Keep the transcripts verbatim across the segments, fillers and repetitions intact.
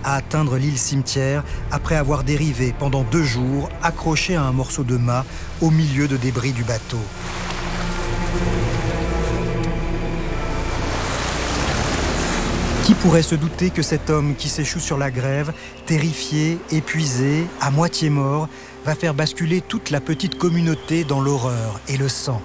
à atteindre l'île Cimetière après avoir dérivé pendant deux jours, accroché à un morceau de mât au milieu de débris du bateau. Qui pourrait se douter que cet homme qui s'échoue sur la grève, terrifié, épuisé, à moitié mort, va faire basculer toute la petite communauté dans l'horreur et le sang.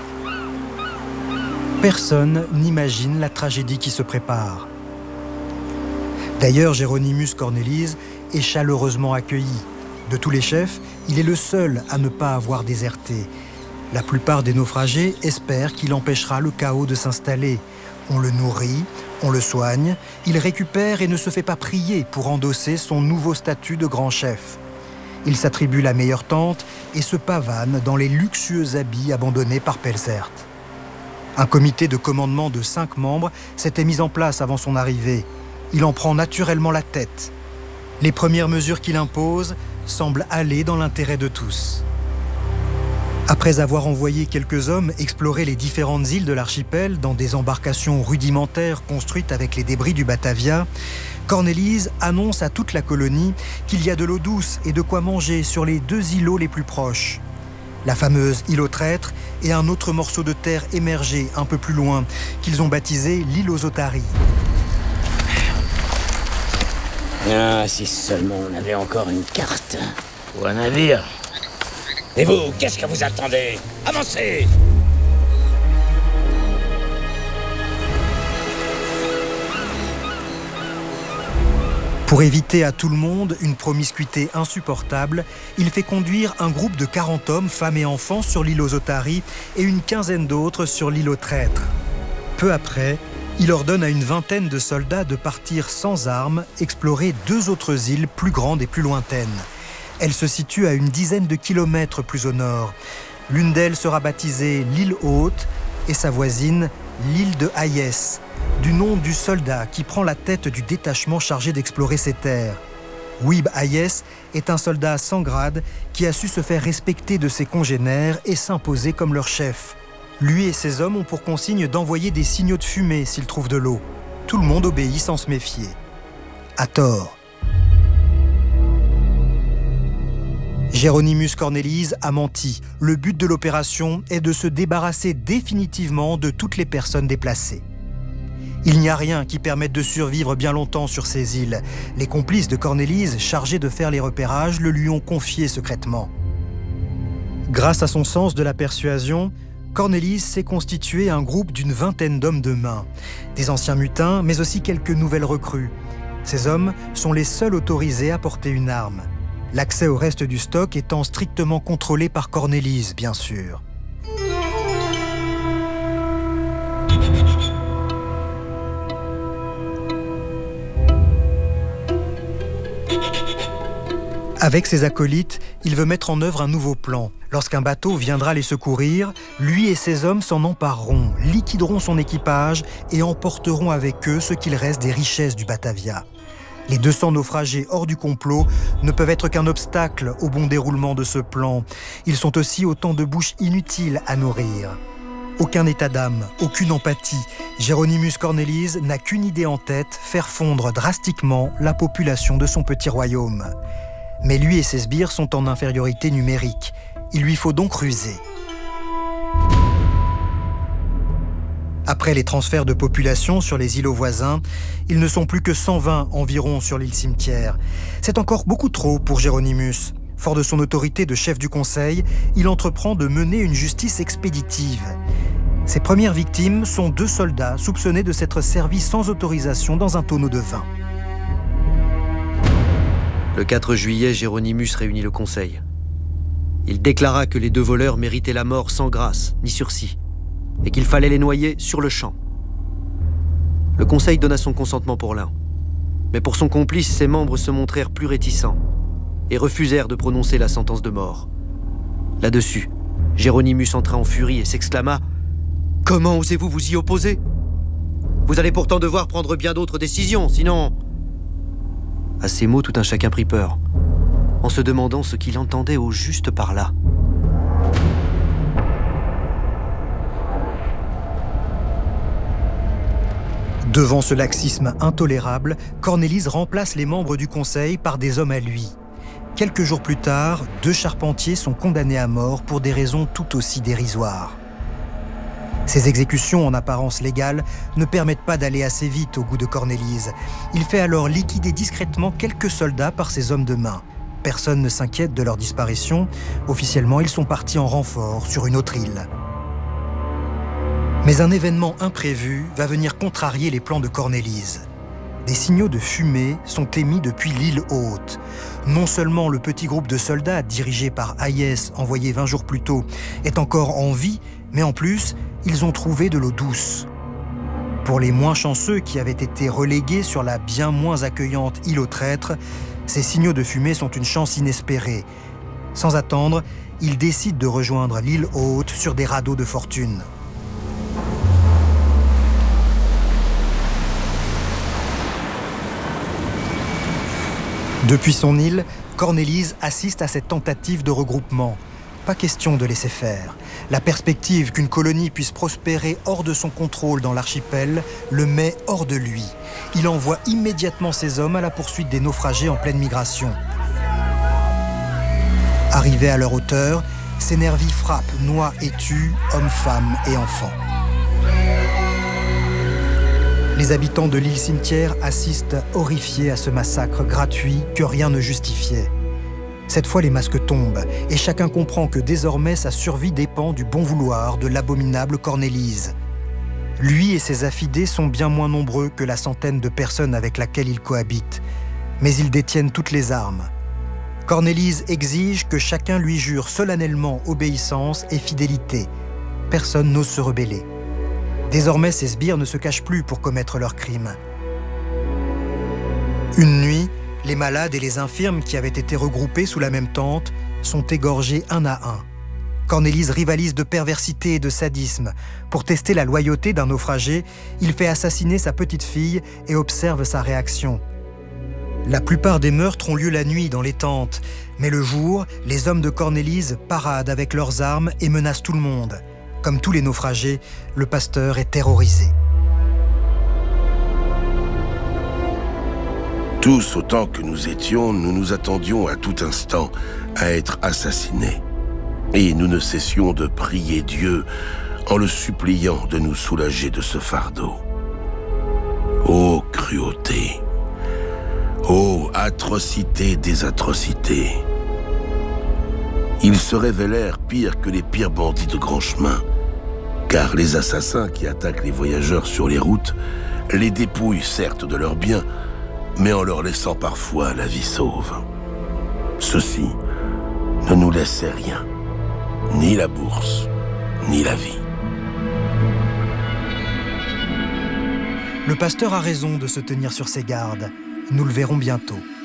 Personne n'imagine la tragédie qui se prépare. D'ailleurs, Géronymus Cornelis est chaleureusement accueilli. De tous les chefs, il est le seul à ne pas avoir déserté. La plupart des naufragés espèrent qu'il empêchera le chaos de s'installer. On le nourrit, on le soigne, il récupère et ne se fait pas prier pour endosser son nouveau statut de grand chef. Il s'attribue la meilleure tente et se pavane dans les luxueux habits abandonnés par Pelzert. Un comité de commandement de cinq membres s'était mis en place avant son arrivée. Il en prend naturellement la tête. Les premières mesures qu'il impose semblent aller dans l'intérêt de tous. Après avoir envoyé quelques hommes explorer les différentes îles de l'archipel dans des embarcations rudimentaires construites avec les débris du Batavia, Cornelis annonce à toute la colonie qu'il y a de l'eau douce et de quoi manger sur les deux îlots les plus proches. La fameuse île aux traîtres et un autre morceau de terre émergé un peu plus loin, qu'ils ont baptisé l'île aux otaries. Ah, si seulement on avait encore une carte. Ou un navire. Et vous, qu'est-ce que vous attendez? Avancez! Pour éviter à tout le monde une promiscuité insupportable, il fait conduire un groupe de quarante hommes, femmes et enfants sur l'île aux otaries et une quinzaine d'autres sur l'île aux traîtres. Peu après, il ordonne à une vingtaine de soldats de partir sans armes explorer deux autres îles plus grandes et plus lointaines. Elles se situent à une dizaine de kilomètres plus au nord. L'une d'elles sera baptisée l'île Haute et sa voisine l'île de Hayes, du nom du soldat qui prend la tête du détachement chargé d'explorer ces terres. Wiebe Hayes est un soldat sans grade qui a su se faire respecter de ses congénères et s'imposer comme leur chef. Lui et ses hommes ont pour consigne d'envoyer des signaux de fumée s'ils trouvent de l'eau. Tout le monde obéit sans se méfier. À tort. Géronymus Cornelis a menti. Le but de l'opération est de se débarrasser définitivement de toutes les personnes déplacées. Il n'y a rien qui permette de survivre bien longtemps sur ces îles. Les complices de Cornelis, chargés de faire les repérages, le lui ont confié secrètement. Grâce à son sens de la persuasion, Cornelis s'est constitué un groupe d'une vingtaine d'hommes de main. Des anciens mutins, mais aussi quelques nouvelles recrues. Ces hommes sont les seuls autorisés à porter une arme. L'accès au reste du stock étant strictement contrôlé par Cornelis, bien sûr. Avec ses acolytes, il veut mettre en œuvre un nouveau plan. Lorsqu'un bateau viendra les secourir, lui et ses hommes s'en empareront, liquideront son équipage et emporteront avec eux ce qu'il reste des richesses du Batavia. Les deux cents naufragés hors du complot ne peuvent être qu'un obstacle au bon déroulement de ce plan. Ils sont aussi autant de bouches inutiles à nourrir. Aucun état d'âme, aucune empathie. Géronymus Cornelis n'a qu'une idée en tête, faire fondre drastiquement la population de son petit royaume. Mais lui et ses sbires sont en infériorité numérique. Il lui faut donc ruser. Après les transferts de population sur les îlots voisins, ils ne sont plus que cent vingt environ sur l'île Cimetière. C'est encore beaucoup trop pour Géronymus. Fort de son autorité de chef du conseil, il entreprend de mener une justice expéditive. Ses premières victimes sont deux soldats soupçonnés de s'être servis sans autorisation dans un tonneau de vin. Le quatre juillet, Géronymus réunit le conseil. Il déclara que les deux voleurs méritaient la mort sans grâce ni sursis, et qu'il fallait les noyer sur le champ. Le conseil donna son consentement pour l'un, mais pour son complice, ses membres se montrèrent plus réticents et refusèrent de prononcer la sentence de mort. Là-dessus, Géronymus entra en furie et s'exclama « Comment osez-vous vous y opposer? Vous allez pourtant devoir prendre bien d'autres décisions, sinon... » À ces mots, tout un chacun prit peur, en se demandant ce qu'il entendait au juste par là. Devant ce laxisme intolérable, Cornélise remplace les membres du conseil par des hommes à lui. Quelques jours plus tard, deux charpentiers sont condamnés à mort pour des raisons tout aussi dérisoires. Ces exécutions en apparence légales ne permettent pas d'aller assez vite au goût de Cornélise. Il fait alors liquider discrètement quelques soldats par ses hommes de main. Personne ne s'inquiète de leur disparition. Officiellement, ils sont partis en renfort sur une autre île. Mais un événement imprévu va venir contrarier les plans de Cornélise. Des signaux de fumée sont émis depuis l'île Haute. Non seulement le petit groupe de soldats dirigé par Hayès, envoyé vingt jours plus tôt, est encore en vie, mais en plus, ils ont trouvé de l'eau douce. Pour les moins chanceux qui avaient été relégués sur la bien moins accueillante île aux Traîtres, ces signaux de fumée sont une chance inespérée. Sans attendre, ils décident de rejoindre l'île Haute sur des radeaux de fortune. Depuis son île, Cornélise assiste à cette tentative de regroupement. Pas question de laisser faire. La perspective qu'une colonie puisse prospérer hors de son contrôle dans l'archipel le met hors de lui. Il envoie immédiatement ses hommes à la poursuite des naufragés en pleine migration. Arrivés à leur hauteur, ces nervis frappent, noient et tuent hommes, femmes et enfants. Les habitants de l'île Cimetière assistent horrifiés à ce massacre gratuit que rien ne justifiait. Cette fois, les masques tombent et chacun comprend que désormais sa survie dépend du bon vouloir de l'abominable Cornélise. Lui et ses affidés sont bien moins nombreux que la centaine de personnes avec laquelle il cohabite, mais ils détiennent toutes les armes. Cornélise exige que chacun lui jure solennellement obéissance et fidélité. Personne n'ose se rebeller. Désormais, ces sbires ne se cachent plus pour commettre leurs crimes. Une nuit, les malades et les infirmes qui avaient été regroupés sous la même tente sont égorgés un à un. Cornélise rivalise de perversité et de sadisme. Pour tester la loyauté d'un naufragé, il fait assassiner sa petite fille et observe sa réaction. La plupart des meurtres ont lieu la nuit dans les tentes, mais le jour, les hommes de Cornélise paradent avec leurs armes et menacent tout le monde. Comme tous les naufragés, le pasteur est terrorisé. Tous autant que nous étions, nous nous attendions à tout instant à être assassinés. Et nous ne cessions de prier Dieu en le suppliant de nous soulager de ce fardeau. Ô cruauté! Ô atrocité des atrocités! Ils se révélèrent pires que les pires bandits de grand chemin, car les assassins qui attaquent les voyageurs sur les routes les dépouillent certes de leurs biens, mais en leur laissant parfois la vie sauve. Ceux-ci ne nous laissaient rien, ni la bourse, ni la vie. Le pasteur a raison de se tenir sur ses gardes. Nous le verrons bientôt.